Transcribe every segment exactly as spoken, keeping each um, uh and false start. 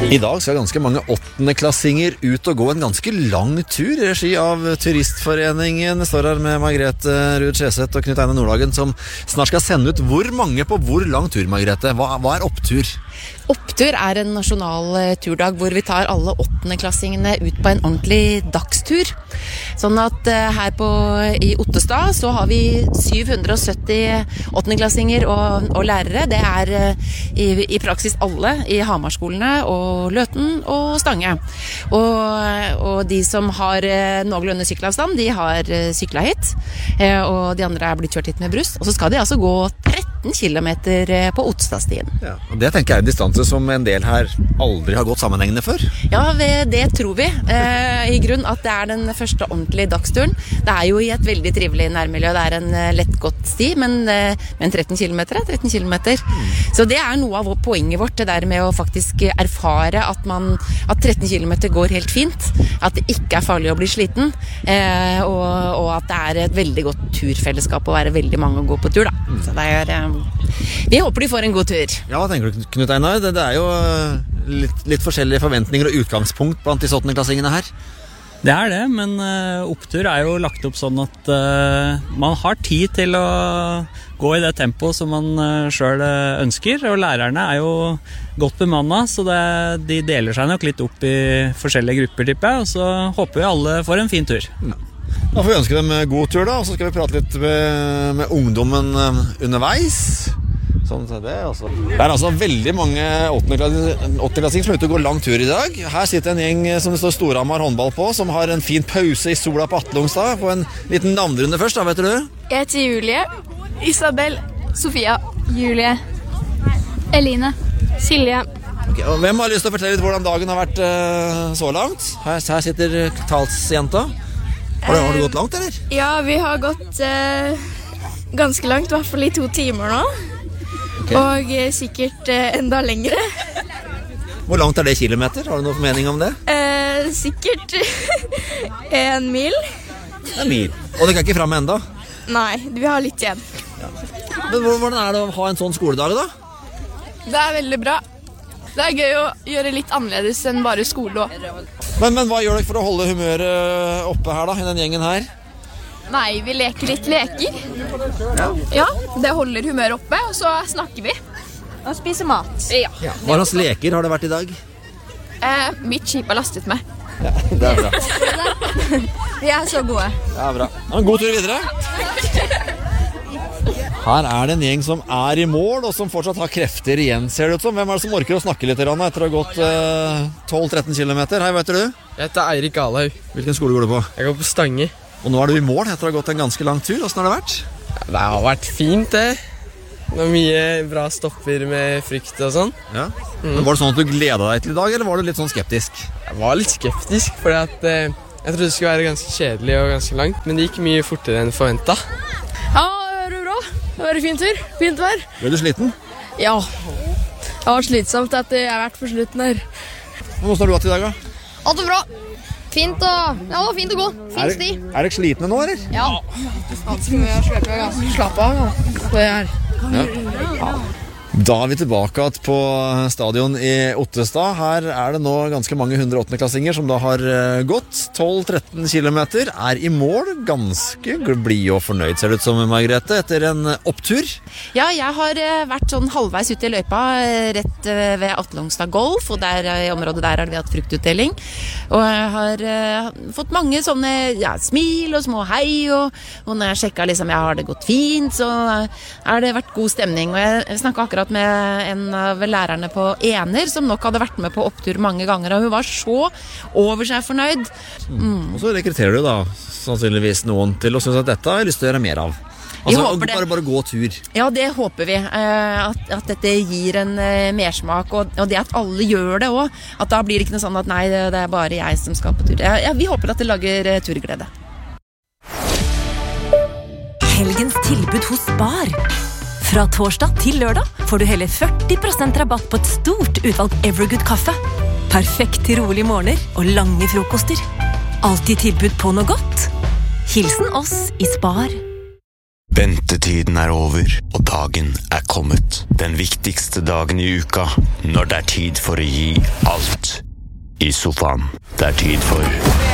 I dag skal ganske mange åttendeklassinger ut og gå en ganske lang tur i regi av Turistforeningen. Jeg står her med Margrethe Ruud Skjeseth og Knut Einar Nordhagen, som snart skal sende ut hvor mange på hvor lang tur, Margrethe? Hva, hva er opptur? Opptur er en nasjonal turdag hvor vi tar alle åttendeklassingene ut på en ordentlig dagstur. Sånn at uh, her på, i Ottestad så har vi syv hundre og sytti åttendeklassinger og, og lærere. Det er uh, i, i praksis alle i Hamarskolene og Løten og Stange. Og, og de som har uh, noenlunde sykkelavstand, de har uh, syklet hit. Uh, og de andre er blitt kjørt hit med brus. Og så skal de altså gå tretten kilometer på Ottestadstien. Ja, og det tenker jeg er en distanse som en del her aldri har gått sammenhengende før. Ja, det tror vi. Eh, I grunn at det er den første ordentlige dagsturen. Det er jo i et veldig trivelig nærmiljø. Det er en lett gått sti, men, men tretten kilometer er tretten kilometer. Mm. Så det er noe av poenget vårt, det der med å faktisk erfare at, man, at tretten kilometer går helt fint. At det ikke er farlig å bli sliten. Eh, og, og at det er et veldig godt turfellesskap å være veldig mange å gå på tur, da. Mm. Så det er, eh, vi håper de får en god tur. Ja, hva tenker du, Knut Einar? Det, det er jo litt, litt forskjellige forventninger og utgangspunkt blant de åttendeklassingene her. Det er det, men uh, opptur er jo lagt opp sånn at uh, man har tid til å gå i det tempoet som man uh, selv uh, ønsker, og lærerne er jo godt bemannet, så det, de deler seg nok litt opp i forskjellige grupper, tipper jeg, og så håper vi alle får en fin tur. Ja. Da får vi ønske dem god tur da, og så skal vi prate litt med, med ungdommen underveis. Sånn er det, altså. Det er altså veldig mange åttendeklassinger som er ute og går lang tur i dag. Her sitter en gjeng som det står Storhamar håndball på, som har en fin pause i sola på Atle Onsdag. På en liten navnrunde først, da, vet du? Jeg heter Julie. Isabel. Sofia. Julie. Eline. Silje. Okay, og hvem har lyst til å fortelle litt hvordan dagen har vært uh, så langt? Her, her sitter talsjenta. Har du, har du gått langt, eller? Ja, vi har gått uh, ganske langt, i hvert fall i to timer nå. Okay. Og uh, sikkert uh, enda lengre. Hvor langt er det kilometer? Har du noen mening om det? Uh, sikkert en mil. En mil. Og det kan ikke frem enda? Nei, vi har litt igjen. Ja. Men hvordan er det å ha en sånn skoledag da? Det er veldig bra. Det er gøy å gjøre litt annerledes enn bare skole også. Men, men hva gjør dere for å holde humøret oppe her da, i den gjengen her? Nei, vi leker litt leker. Ja, ja det holder humøret oppe, og så snakker vi. Og spiser mat. Ja. Ja. Hva slags leker har det vært i dag? Eh, mitt skip har lastet med. Ja, det er bra. Vi er så gode. Ja, bra. En god tur videre. Her er det en gjeng som er i mål, og som fortsatt har krefter igjen, ser det ut som. Hvem er det som orker å snakke litt etter å ha gått eh, tolv tretten kilometer? Hei, hva heter du? Jeg heter Eirik Alhaug. Hvilken skole går du på? Jeg går på Stange. Og nå er du i mål etter å ha gått en ganske lang tur. Hvordan har det vært? Ja, det har vært fint, det. Det var mye bra stopper med frykt og sånn. Ja. Mm. Var det sånn at du gledet deg til i dag, eller var du litt sånn skeptisk? Jeg var litt skeptisk, fordi at eh, jeg trodde det skulle være ganske kjedelig og ganske langt, men det gikk mye fortere enn forventet. Ja, det var bra. Det var en fin tur. Fint vær. Ble du sliten? Ja. Det har vært slitsomt at jeg har vært for slutten her. Hvordan har du hatt i dag, da? Alt var bra. Fint og... Ja, det var fint å gå. Fin sti. Er dere slitne nå, eller? Ja. Alt som vi har svørt med ganske slapp av. Det her. Ja. Ja. Da er vi tilbake på stadion i Ottestad. Her er det nå ganske mange hundre åttendeklassinger som da har gått tolv tretten kilometer, er i mål, ganske blid og fornøyd, ser det ut som, Margrethe, etter en opptur. Ja, jeg har vært sånn halvveis ute i løypa, rett ved Atle Onsdag Golf, og der, i området der har vi hatt fruktutdeling. Og jeg har uh, fått mange sånne ja, smil og små hei, og, og når jeg sjekket liksom, jeg har det gått fint, så har det vært god stemning. Og jeg snakket akkurat med en av lærerne på Ener, som nok hadde vært med på opptur mange ganger, og hun var så over seg fornøyd. Mm. Og så rekrutterer du da sannsynligvis noen til å synes at dette har jeg lyst til å gjøre mer av. Altså, bare, bare gå tur. Ja, det håper vi. At, at dette gir en mersmak, og, og det at alle gjør det også. At da blir det ikke noe sånn at nei, det er bare jeg som skal på tur. Ja, ja, vi håper at det lager turglede. Helgens tilbud hos Spar. Fra torsdag til lørdag får du hele førti prosent rabatt på et stort utvalg Evergood kaffe. Perfekt til rolige morgener og lange frokoster. Alltid tilbud på noe godt. Hilsen oss i Spar. Ventetiden er over, og dagen er kommet. Den viktigste dagen i uka, når det er tid for å gi alt i sofaen. Det er tid for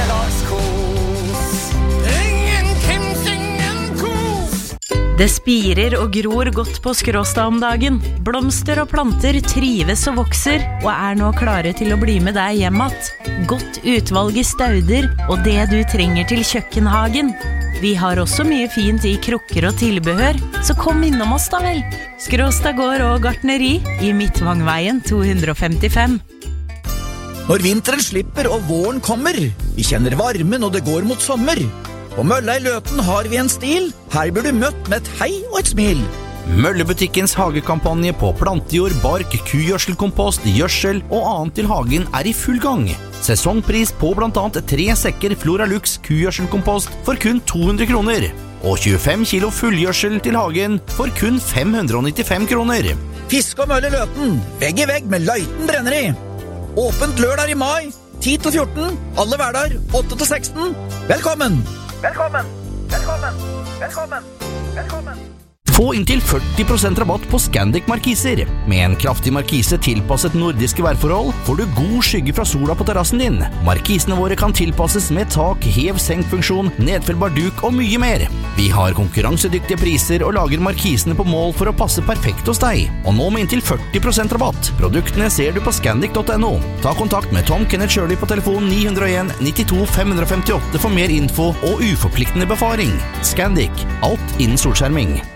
Det spirer og gror godt på Skråstad om dagen. Blomster og planter trives og vokser, og er nå klare til å bli med deg hjem att. Godt utvalg i stauder, og det du trenger til kjøkkenhagen. Vi har også mye fint i krukker og tilbehør, så kom innom oss da vel. Skråstad gård og gartneri i Midtvangveien to hundre femtifem. Når vinteren slipper og våren kommer, vi kjenner varmen og det går mot sommer. På Mølla i Løten har vi en stil, her blir du møtt med et hei og et smil. Møllebutikkens hagekampanje på plantejord, bark, kugjødselkompost, gjødsel og annet til hagen er i full gang. Sesongpris på blant annet tre sekker Floralux kugjødselkompost for kun to hundre kroner. Og tjuefem kilo fullgjødsel til hagen for kun fem hundre nittifem kroner. Fisk og Mølle i Løten, vegg i vegg med Løiten Brenneri. Åpent lørdag i mai, ti til fjorten, alle hverdager, åtte til seksten. Velkommen! Velkommen! Velkommen! Velkommen! Velkommen! Få inntil førti prosent rabatt på Scandic markiser. Med en kraftig markise tilpasset nordiske værforhold får du god skygge fra sola på terrassen din. Markisene våre kan tilpasses med tak, hev, senkfunksjon, nedfellbar duk og mye mer. Vi har konkurransedyktige priser og lager markisene på mål for å passe perfekt hos deg. Og nå med inntil førti prosent rabatt. Produktene ser du på scandic punktum no. Ta kontakt med Tom Kenneth Shirley på telefon ni null en nittito fem femtiåtte for mer info og uforpliktende befaring. Scandic, alt innen solskjerming.